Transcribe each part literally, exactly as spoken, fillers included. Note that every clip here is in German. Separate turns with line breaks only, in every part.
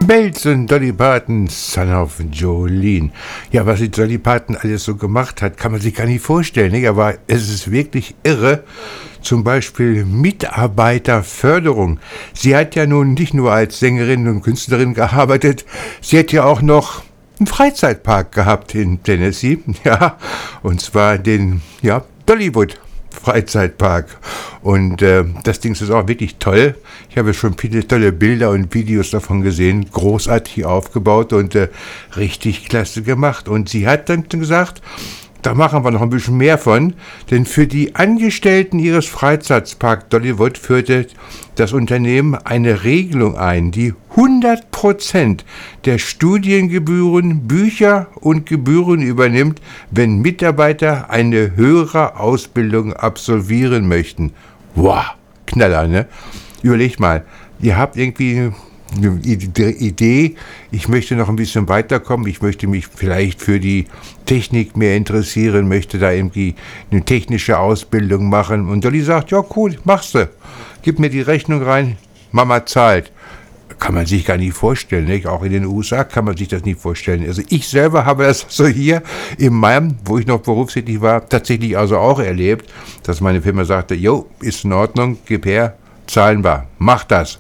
Belz und Dolly Parton, Son of Jolene. Ja, was die Dolly Parton alles so gemacht hat, kann man sich gar nicht vorstellen, nicht? Aber es ist wirklich irre. Zum Beispiel Mitarbeiterförderung. Sie hat ja nun nicht nur als Sängerin und Künstlerin gearbeitet, sie hat ja auch noch einen Freizeitpark gehabt in Tennessee, ja, und zwar den, ja, Dollywood Freizeitpark. Und äh, das Ding ist auch wirklich toll. Ich habe schon viele tolle Bilder und Videos davon gesehen. Großartig aufgebaut und äh, richtig klasse gemacht. Und sie hat dann gesagt, da machen wir noch ein bisschen mehr von, denn für die Angestellten ihres Freizeitparks Dollywood führte das Unternehmen eine Regelung ein, die hundert Prozent der Studiengebühren, Bücher und Gebühren übernimmt, wenn Mitarbeiter eine höhere Ausbildung absolvieren möchten. Wow, Knaller, ne? Überlegt mal, ihr habt irgendwie eine Idee, ich möchte noch ein bisschen weiterkommen, ich möchte mich vielleicht für die Technik mehr interessieren, möchte da irgendwie eine technische Ausbildung machen. Und Dolly sagt, ja cool, machst du. Gib mir die Rechnung rein, Mama zahlt. Kann man sich gar nicht vorstellen, nicht? Auch in den U S A kann man sich das nicht vorstellen. Also ich selber habe das so hier in meinem, wo ich noch berufstätig war, tatsächlich also auch erlebt, dass meine Firma sagte, jo, ist in Ordnung, gib her, zahlen wir, mach das.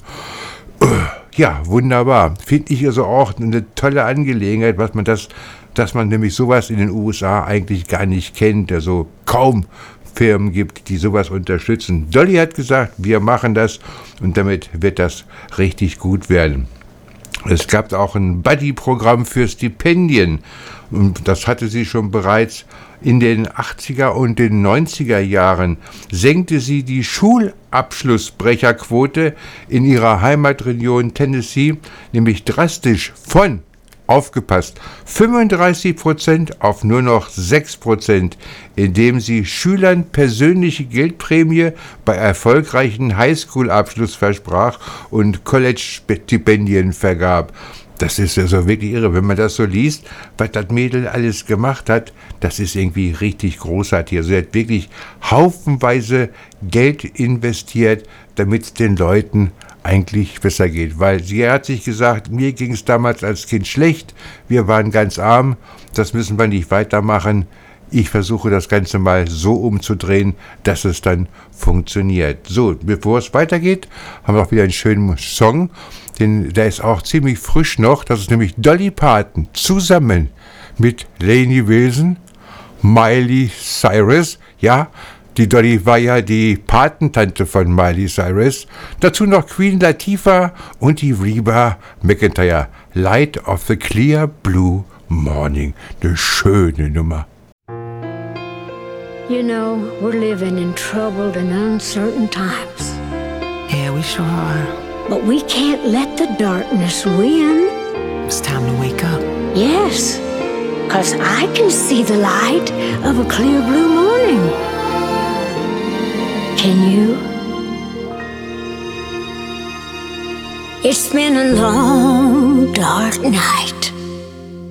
Ja, wunderbar. Finde ich also auch eine tolle Angelegenheit, was man das, dass man nämlich sowas in den U S A eigentlich gar nicht kennt. Also kaum Firmen gibt, die sowas unterstützen. Dolly hat gesagt, wir machen das und damit wird das richtig gut werden. Es gab auch ein Buddy-Programm für Stipendien und das hatte sie schon bereits in den achtziger und den neunziger Jahren. Senkte sie die Schulabschlussbrecherquote in ihrer Heimatregion Tennessee nämlich drastisch von, aufgepasst, fünfunddreißig Prozent auf nur noch sechs Prozent, indem sie Schülern persönliche Geldprämie bei erfolgreichen Highschool-Abschluss versprach und College-Stipendien vergab. Das ist also wirklich irre, wenn man das so liest, was das Mädel alles gemacht hat, das ist irgendwie richtig großartig. Also sie hat wirklich haufenweise Geld investiert, damit es den Leuten eigentlich besser geht. Weil sie hat sich gesagt, mir ging es damals als Kind schlecht, wir waren ganz arm, das müssen wir nicht weitermachen. Ich versuche das Ganze mal so umzudrehen, dass es dann funktioniert. So, bevor es weitergeht, haben wir auch wieder einen schönen Song, denn der ist auch ziemlich frisch noch. Das ist nämlich Dolly Parton zusammen mit Lainey Wilson, Miley Cyrus. Ja, die Dolly war ja die Patentante von Miley Cyrus. Dazu noch Queen Latifah und die Reba McEntire. Light of the Clear Blue Morning. Eine schöne Nummer.
You know, we're living in troubled and uncertain times.
Yeah, we sure are.
But we can't let the darkness win.
It's time to wake up.
Yes, 'cause I can see the light of a clear blue morning. Can you? It's been a long, dark night.